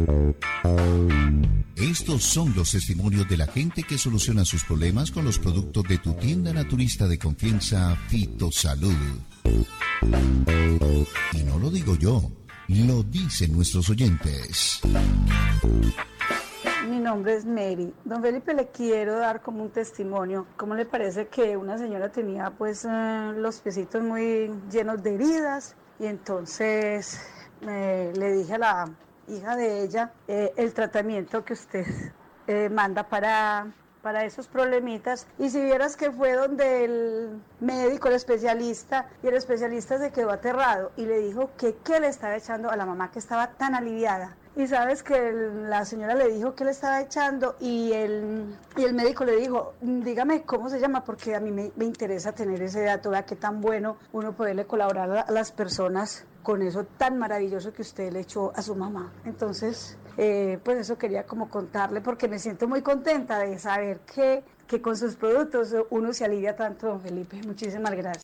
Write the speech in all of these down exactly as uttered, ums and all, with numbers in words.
Estos son los testimonios de la gente que soluciona sus problemas con los productos de tu tienda naturista de confianza, Fitosalud. Y no lo digo yo, lo dicen nuestros oyentes. Mi nombre es Mary. Don Felipe, le quiero dar como un testimonio. ¿Cómo le parece que una señora tenía pues eh, los piecitos muy llenos de heridas? Y entonces eh, le dije a la hija de ella eh, el tratamiento que usted eh, manda para, para esos problemitas. Y si vieras que fue donde el médico, el especialista, y el especialista se quedó aterrado y le dijo que qué le estaba echando a la mamá, que estaba tan aliviada. Y sabes que el, la señora le dijo que le estaba echando y el, y el médico le dijo, dígame cómo se llama, porque a mí me, me interesa tener ese dato, vea qué tan bueno uno poderle colaborar a, a las personas con eso tan maravilloso que usted le echó a su mamá. Entonces, eh, pues eso quería como contarle, porque me siento muy contenta de saber que, que con sus productos uno se alivia tanto, don Felipe. Muchísimas gracias.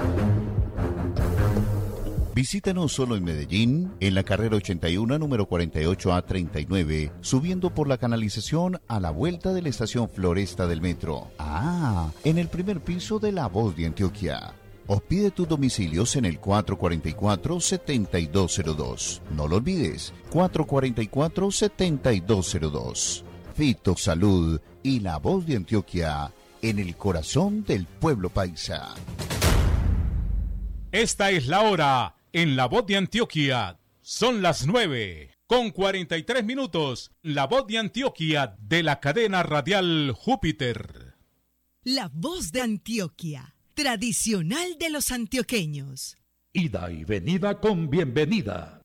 Visítanos solo en Medellín, en la carrera ochenta y uno, número cuarenta y ocho A treinta y nueve, subiendo por la canalización a la vuelta de la estación Floresta del metro. Ah, en el primer piso de La Voz de Antioquia. O pide tus domicilios en el cuatro cuatro cuatro, siete dos cero dos. No lo olvides, cuatro cuatro cuatro, siete dos cero dos. Fitosalud y La Voz de Antioquia, en el corazón del pueblo paisa. Esta es la hora en La Voz de Antioquia. Son las nueve con cuarenta y tres minutos. La Voz de Antioquia de la cadena radial Júpiter. La Voz de Antioquia, tradicional de los antioqueños. Ida y venida con bienvenida.